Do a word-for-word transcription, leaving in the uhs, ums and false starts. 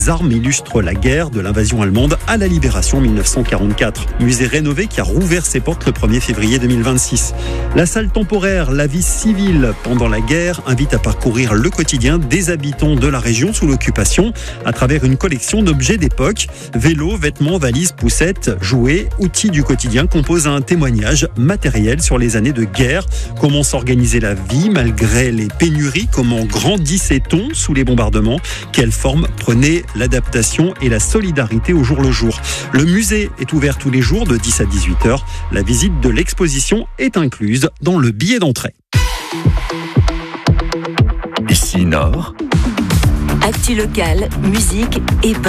armes illustrent la guerre de l'invasion allemande à la libération en mille neuf cent quarante-quatre. Musée rénové qui a rouvert ses portes le premier février deux mille vingt-six. La salle temporaire La vie civile pendant la guerre invite à parcourir le quotidien des habitants de la région sous l'occupation à travers une collection d'objets d'époque. Vélos, vêtements, valises, poussettes, jouets, outils du quotidien composent un témoignage matériel sur les années de guerre. Comment s'organiser la vie malgré les pénuries? Comment grandissait-on sous les bombardements? Quelle forme prenait l'adaptation et la solidarité au jour le jour? Le musée est ouvert tous les jours de dix à dix-huit heures. La visite de l'exposition est incluse dans le billet d'entrée. Ici Nord. Actu locale, musique et bonne